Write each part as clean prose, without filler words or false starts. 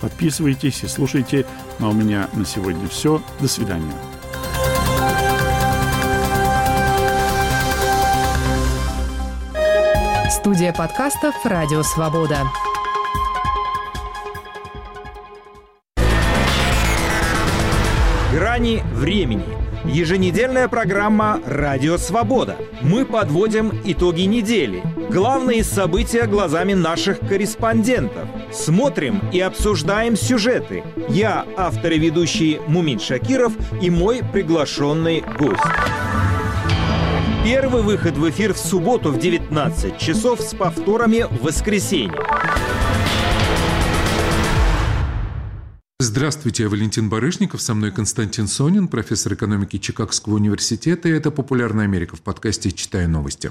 Подписывайтесь и слушайте. А у меня на сегодня все. До свидания. Студия подкастов «Радио Свобода». Грани времени. Еженедельная программа «Радио Свобода». Мы подводим итоги недели. Главные события глазами наших корреспондентов. Смотрим и обсуждаем сюжеты. Я, автор и ведущий Мумин Шакиров, и мой приглашенный гость. Первый выход в эфир в субботу в 19 часов с повторами в воскресенье. Здравствуйте, я Валентин Барышников, со мной Константин Сонин, профессор экономики Чикагского университета, и это «Популярная Америка» в подкасте «Читаю новости».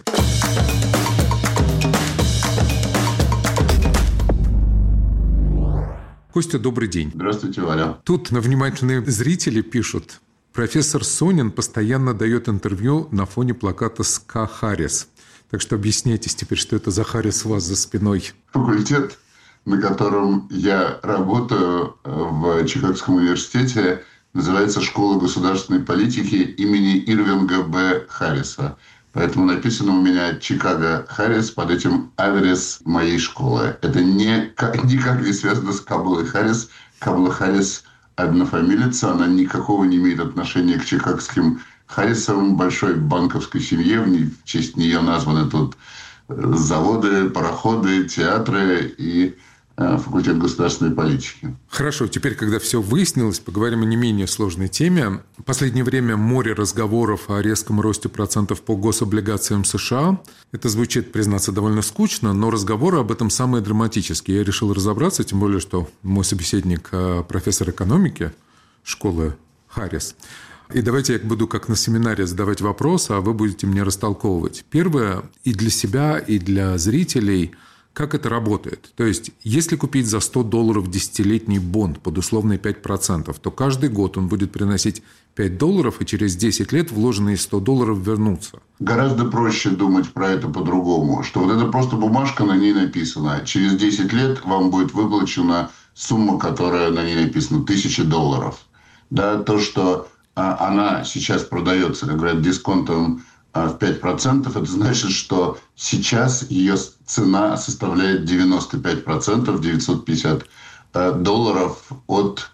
Костя, добрый день. Здравствуйте, Валя. Тут внимательные зрители пишут: профессор Сонин постоянно дает интервью на фоне плаката с К. Харрис. Так что объясняйтесь теперь, что это за Харрис у вас за спиной. Факультет, на котором я работаю в Чикагском университете, называется «Школа государственной политики имени Ирвинга Б. Харриса». Поэтому написано у меня «Чикаго Харрис» под этим адрес моей школы. Это никак не связано с Камалой Харрис. Камала Харрис однофамилица, она никакого не имеет отношения к чикагским Харрисам, большой банковской семье. В честь нее названы тут заводы, пароходы, театры и факультет государственной политики. Хорошо, теперь, когда все выяснилось, поговорим о не менее сложной теме. В последнее время море разговоров о резком росте процентов по гособлигациям США. Это звучит, признаться, довольно скучно, но разговоры об этом самые драматические. Я решил разобраться, тем более, что мой собеседник профессор экономики школы Харрис. И давайте я буду как на семинаре задавать вопросы, а вы будете мне растолковывать. Первое, и для себя, и для зрителей – как это работает? То есть, если купить за $100 десятилетний бонд под условные 5%, то каждый год он будет приносить $5, и через 10 лет вложенные $100 вернутся. Гораздо проще думать про это по-другому, что вот это просто бумажка, на ней написано. Через 10 лет вам будет выплачена сумма, которая на ней написана, $1000. Да, то, что она сейчас продается, как говорят, дисконтом в 5%, это значит, что сейчас ее цена составляет 95%, $950 от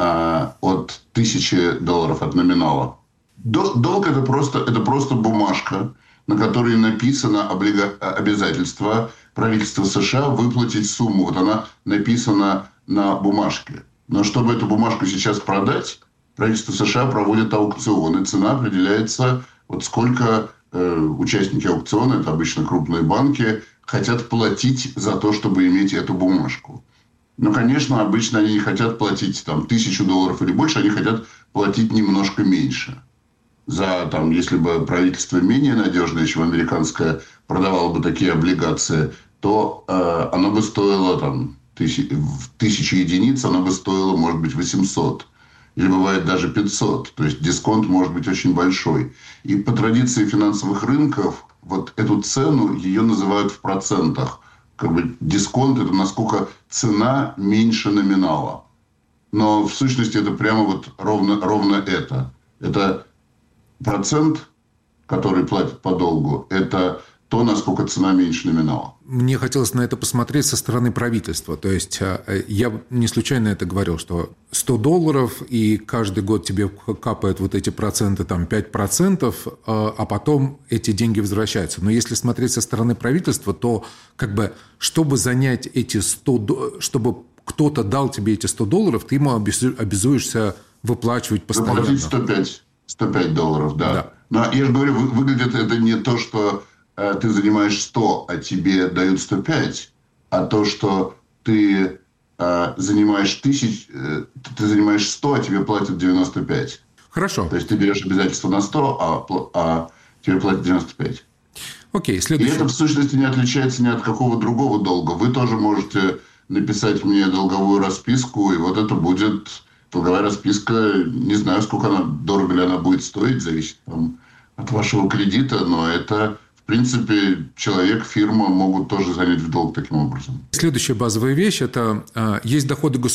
$1000 от номинала. Долг это просто бумажка, на которой написано обязательство правительства США выплатить сумму. Вот она написана на бумажке. Но чтобы эту бумажку сейчас продать, правительство США проводит аукционы. Цена определяется, вот сколько участники аукциона, это обычно крупные банки, хотят платить за то, чтобы иметь эту бумажку. Но, конечно, обычно они не хотят платить там, $1000 или больше, они хотят платить немножко меньше. Если бы правительство менее надежное, чем американское, продавало бы такие облигации, то оно бы стоило в 1000 единиц, оно бы стоило, может быть, 800. Или бывает даже 500. То есть дисконт может быть очень большой. И по традиции финансовых рынков вот эту цену ее называют в процентах. Как бы дисконт – это насколько цена меньше номинала. Но в сущности это прямо вот ровно это. Это процент, который платит по долгу, это то, насколько цена меньше номинала. Мне хотелось на это посмотреть со стороны правительства. То есть я не случайно это говорил, что $100, и каждый год тебе капают вот эти проценты, 5%, а потом эти деньги возвращаются. Но если смотреть со стороны правительства, то чтобы занять эти чтобы кто-то дал тебе эти $100, ты ему обязуешься выплачивать постоянно. Заплатить $105, да. Но я же говорю, выглядит это не то, что ты занимаешь 100, а тебе дают 105, а то, что ты занимаешь 100, а тебе платят 95. Хорошо. То есть ты берешь обязательство на 100, а тебе платят 95. Окей, следующий. И это в сущности не отличается ни от какого другого долга. Вы тоже можете написать мне долговую расписку, и вот это будет долговая расписка. Не знаю, сколько она, дорого ли она будет стоить, зависит от вашего кредита, но это... В принципе, человек, фирма могут тоже занять в долг таким образом. Следующая базовая вещь – это есть доходы